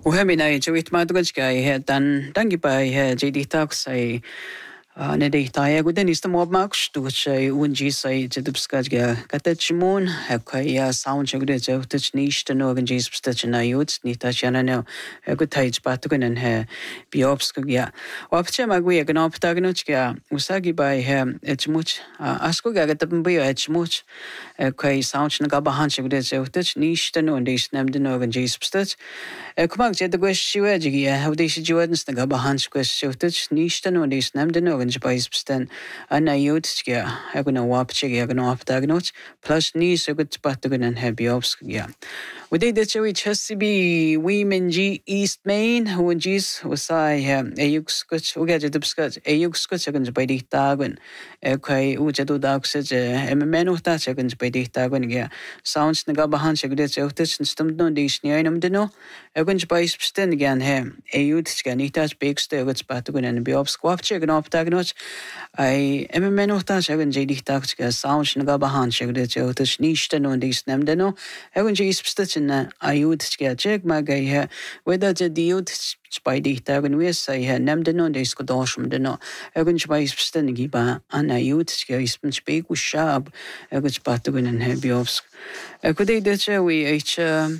وهمنا جويت ما درجة هي دان باي هي جدي تاكسي ندي تايا قدني استمو بماكش توشي ونجي ساي جدبسكاج كاتشمون هكايا ساوند شغله جو تشنيش تنو جنجيس بستشنا يوت نيتاشانا نو قد هايج باتوكن هي بيوبسكيا وابتشا ماغويا جنوب تاغنوچكا وساغي باي هي اتشموچ اسكو غاتبمبيو اتشموچ كاي ساوند نغا بهان شغله جو تشنيش تنو نديس نمدنو جنجيس بستش كماك جدغوش شواجيا هوديش جوادنس نغا بهان شكوش تشنيش تنو نديس نمدنو Jabais Stan and I used I gonna wap chick, I gonna wap diagnose, plus knees a good patagon and heavy obskia. We did the cherry Chesapeake, Women G East Main, who in G's was I a yuk scotch, we get it upscotch, a yuk scotch against by the tagon, a quay ujadu dog says a man of touch against by the tagon, yeah. Sounds Nagabahan, she gets out and stumped on these neanum dino, against by Stan again, him, a youth can eat as big still with patagon and be obsquap chick and off diagnose. I am a man of touch, I can JD tax, sounds Nagabahan, she gets out as niche on these nemdeno, I can G stitch in I would check my guy here, whether the youth by the tagon we say, nemdeno, they could awesome deno, I can by standing by, and I would speak with sharp, I could patagon and heavy offs. I could eat that we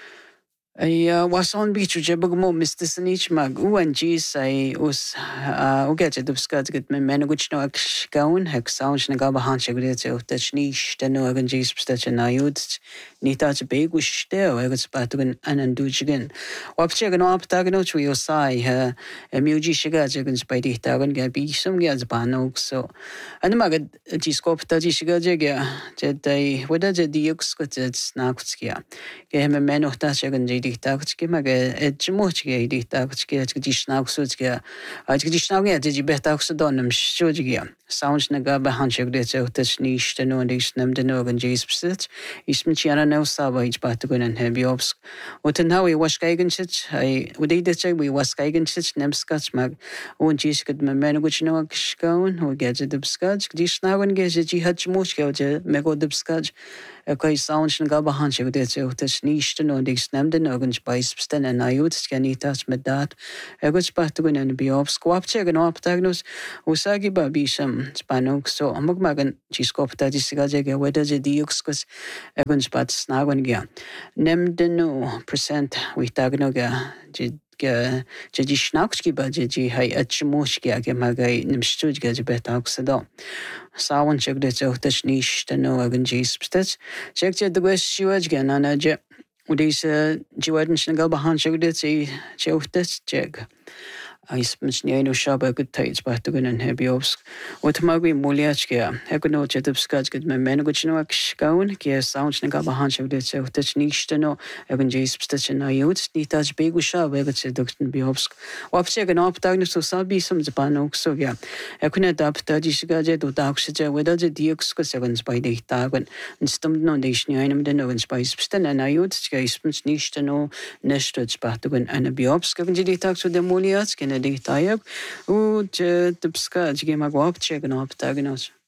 I was on beach with Jabagmo, Mr. Sanich Mag, and G's I was get it of Scott get my men which no gown, heck sounds Nagabahan Shagret of Dutch niche, the no organ G's such an ayud, Nita big wish there, I got spatugan and undo again. Wapchag and up tagonoch we say her a muji shigajagans by the tagon gabi some gas banog so. And the magad Giscop Taji Shigajaga, Jedi, whether the Dukes got it snackskia. Gave him a man of Tashagan dictačke mage edmochge dictačke dichnauxge dichnauge de betax donum shoge sounds naga behanchge de tschnish de no dis nem de nogen jesbsit ismchiana no savage batugun and hebiobsk und now we was geigenchit I would eat we was geigenchit nemskach mag und jisked me menuch no gskaun who gets the skach dichnaugen ge ji hatchmochge mego de skach Okay, sounds and gabahanch with it, tschnish de no dis nem de nogens beisten and I would scanitas med that. I got spatugun and be off squapcheg and op tagnos, usagi babisham spanok so amugmagan giscop that is gajega whether the diuxcus evan spat snagonga. Nem de no percent with tagnoga. Jadi schnauxki ba jadi hai atchmoshki age magai nimstuj gaj betaxado. Sawan check de tschnish de no agan gisbstets. Check the west shiwaj gan anaje. Deze Jordan's en Galbahan check dit check. I spent no shop good tights by to gun and heavy obs. What magui muliachka, Econo jet of scotch get my men which no gown, Kia sounds and Galbahan check dit so touch niche to know, Evan J. Stitch and I youth, Nita's big shop, ever said Dr. Biobsk. Wap check an op diagnosis to Sabi some Zapanok so yeah. I couldn't adapt 30 gadget or doxage whether the Dukes sevens by the tagon and stumped no nation item the no spice stan and I youth spent niche to know nested Spatugan and a Biobsk, Evan J. Tax with the muliats can. Tayab, the Pska, Jimagwap, check and up, tagonos.